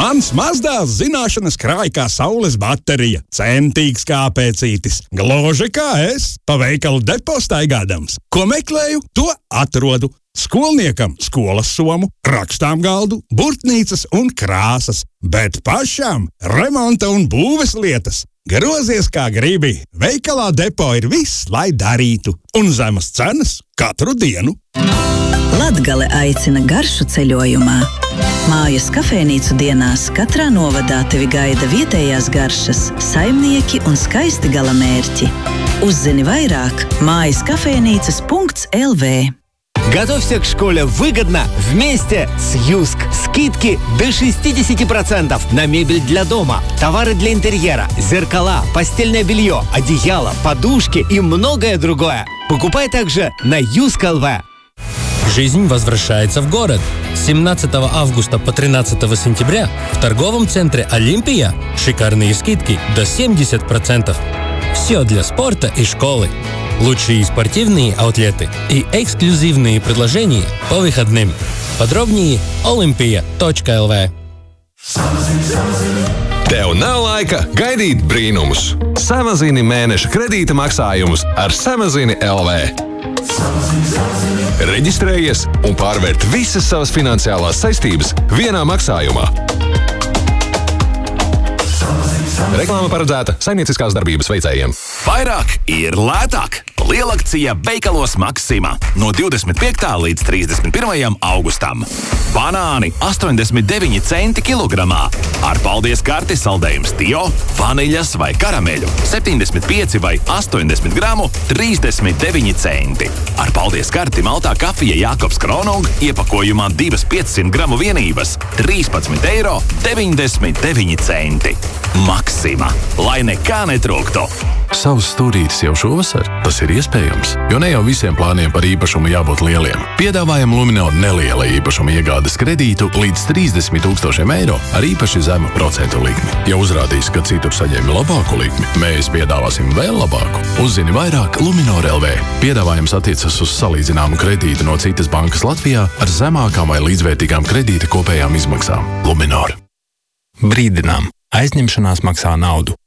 Mans mazdās zināšanas krāj kā saules baterija, centīgs kā pēcītis, gluži kā es, pa veikalu depo staigādams. Ko meklēju, to atrodu. Skolniekam skolas somu, rakstām galdu, burtnīcas un krāsas, bet pašām remonta un būves lietas. Grozies kā gribi, veikalā depo ir viss, lai darītu, un zemas cenas katru dienu. Latgale aicina garšu ceļojumā. Mājas kafejnīcu dienās katrā novadā tevi gaida vietējās garšas, saimnieki un skaisti galamērķi. Uzzini vairāk mājaskafejnīcas.lv. Готовься к школе выгодно вместе с Юск. Скидки до 60% на мебель для дома, товары для интерьера, зеркала, постельное белье, одеяло, подушки и многое другое. Покупай также на Юск.лв. Жизнь возвращается в город. С 17 августа по 13 сентября в торговом центре «Олимпия» шикарные скидки до 70%. Все для спорта и школы. Лучшие спортивные аутлеты и эксклюзивные предложения по выходным. Подробнее olympia.lv. Tev nav laika gaidīt brīnumus. Samazini mēneša kredīta maksājumus ar Samazini LV. Reģistrējies un pārvērt visas savas finansiālās saistības vienā maksājumā. Reklāma paredzēta saimnieciskās darbības veicējiem. Vairāk ir lētāk. Lielakcija veikalos Maxima no 25. līdz 31. augustam. Banāni 89 centi kilogramā. Ar paldies karti saldējums Tio, vaniļas vai karameļu 75 vai 80 gramu 39 centi. Ar paldies karti maltā kafija Jākobs Kronung iepakojumā 2 500 gramu vienības 13,99 centi. Maxima, lai nekā netrūktu. Savs stūrītis jau šovasar? Tas ir iespējams, jo ne jau visiem plāniem par īpašumu jābūt lieliem. Piedāvājam Luminor neliela īpašuma iegādes kredītu līdz 30 000 eiro ar īpaši zemu procentu likmi. Ja uzrādīs, ka citur saņēmi labāku likmi, mēs piedāvāsim vēl labāku. Uzzini vairāk Luminor LV. Piedāvājums attiecas uz salīdzināmu kredītu no citas bankas Latvijā ar zemākām vai līdzvērtīgām kredīta kopējām izmaksām. Luminor. Brīdinām! Aizņemšanās maksā naudu.